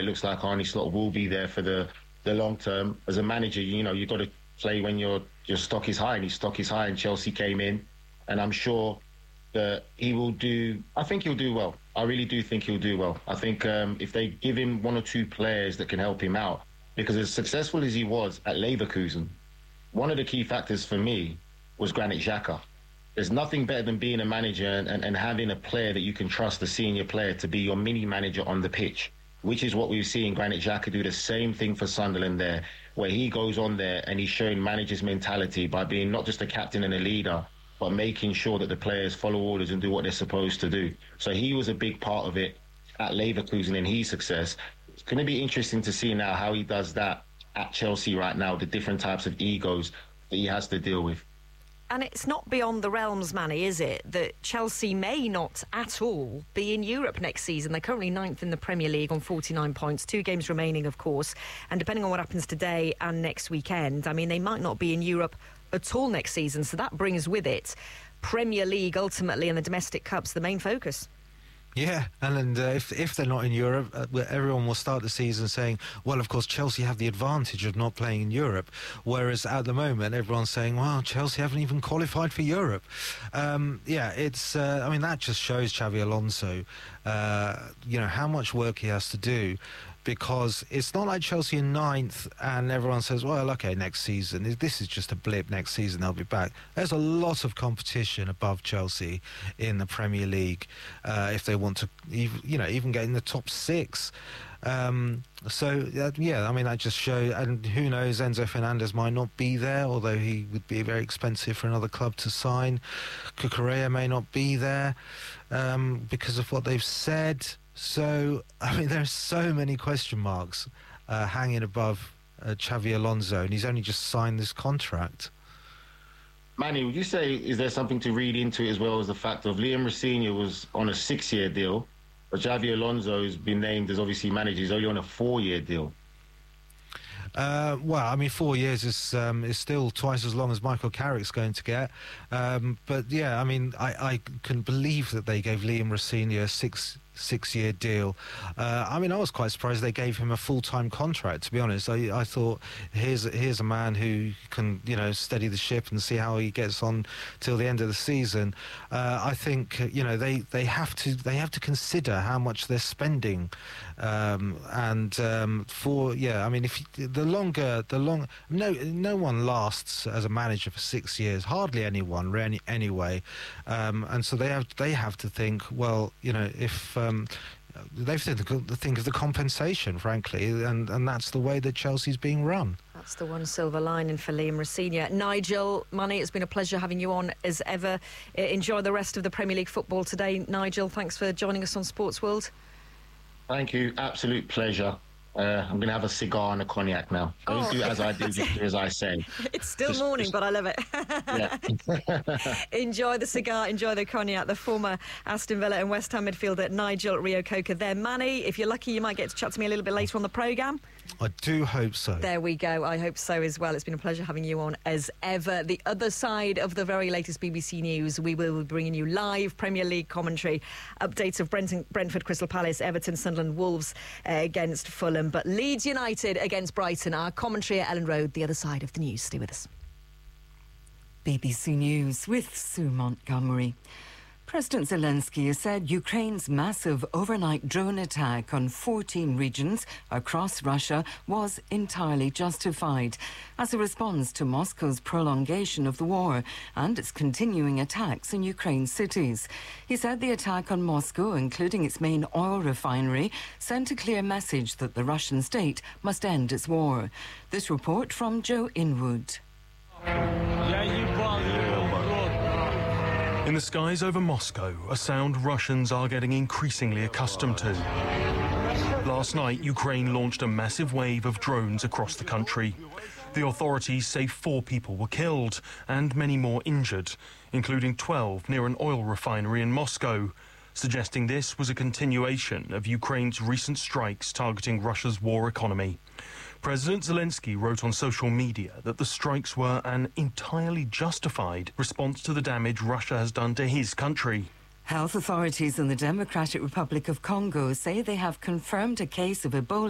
looks like Arne Slot will be there for the long term. As a manager, you've got to play when your stock is high, and his stock is high, and Chelsea came in, and I'm sure that I think he'll do well. I really do think he'll do well. I think if they give him one or two players that can help him out, because as successful as he was at Leverkusen, one of the key factors for me was Granit Xhaka. There's nothing better than being a manager and having a player that you can trust, a senior player, to be your mini manager on the pitch, which is what we've seen Granit Xhaka do the same thing for Sunderland there, where he goes on there and he's showing manager's mentality by being not just a captain and a leader, but making sure that the players follow orders and do what they're supposed to do. So he was a big part of it at Leverkusen and his success. It's going to be interesting to see now how he does that at Chelsea right now, the different types of egos that he has to deal with. And it's not beyond the realms, Manny, is it, that Chelsea may not at all be in Europe next season? They're currently 9th in the Premier League on 49 points, 2 games remaining, of course. And depending on what happens today and next weekend, I mean, they might not be in Europe at all next season. So that brings with it Premier League ultimately, and the domestic cups, the main focus. Yeah, and if they're not in Europe, everyone will start the season saying, well, of course, Chelsea have the advantage of not playing in Europe, whereas at the moment, everyone's saying, well, Chelsea haven't even qualified for Europe. It's, I mean, that just shows Xabi Alonso, how much work he has to do, because it's not like Chelsea in 9th and everyone says, well, okay, next season, this is just a blip, next season they'll be back. There's a lot of competition above Chelsea in the Premier League if they want to even get in the top 6. I mean, that just shows, and who knows, Enzo Fernandez might not be there, although he would be very expensive for another club to sign. Cucurella may not be there because of what they've said. So, I mean, there's so many question marks hanging above Xabi Alonso, and he's only just signed this contract. Manny, would you say, is there something to read into it as well as the fact of Liam Rosenior was on a 6-year deal, but Xabi Alonso's been named as obviously manager, he's only on a 4-year deal? Well, I mean, 4 years is still twice as long as Michael Carrick's going to get. But yeah, I mean, I couldn't believe that they gave Liam Rosenior a six-year deal. I mean, I was quite surprised they gave him a full-time contract, to be honest. I thought, here's a man who can, steady the ship and see how he gets on till the end of the season. I think, they have to consider how much they're spending. I mean, no one lasts as a manager for 6 years, hardly anyone, anyway. And so they have to think, well, if they have to think of the compensation, frankly, and that's the way that Chelsea's being run. That's the one silver lining for Liam Rosenior. Nigel, Manny, it's been a pleasure having you on as ever. Enjoy the rest of the Premier League football today. Nigel, thanks for joining us on Sports World. Thank you. Absolute pleasure. I'm going to have a cigar and a cognac now. Don't do as I do, just do as I say. It's still morning, but I love it. Yeah. Enjoy the cigar, enjoy the cognac. The former Aston Villa and West Ham midfielder Nigel Reo-Coker there. Manny, if you're lucky, you might get to chat to me a little bit later on the programme. I do hope so. There we go. I hope so as well. It's been a pleasure having you on as ever. The other side of the very latest BBC News, we will be bringing you live Premier League commentary, updates of Brentford, Crystal Palace, Everton, Sunderland, Wolves against Fulham, but Leeds United against Brighton. Our commentary at Ellen Road, the other side of the news. Stay with us. BBC News with Sue Montgomery. President Zelensky has said Ukraine's massive overnight drone attack on 14 regions across Russia was entirely justified as a response to Moscow's prolongation of the war and its continuing attacks in Ukraine's cities. He said the attack on Moscow, including its main oil refinery, sent a clear message that the Russian state must end its war. This report from Joe Inwood. In the skies over Moscow, a sound Russians are getting increasingly accustomed to. Last night, Ukraine launched a massive wave of drones across the country. The authorities say 4 people were killed and many more injured, including 12 near an oil refinery in Moscow, suggesting this was a continuation of Ukraine's recent strikes targeting Russia's war economy. President Zelensky wrote on social media that the strikes were an entirely justified response to the damage Russia has done to his country. Health authorities in the Democratic Republic of Congo say they have confirmed a case of Ebola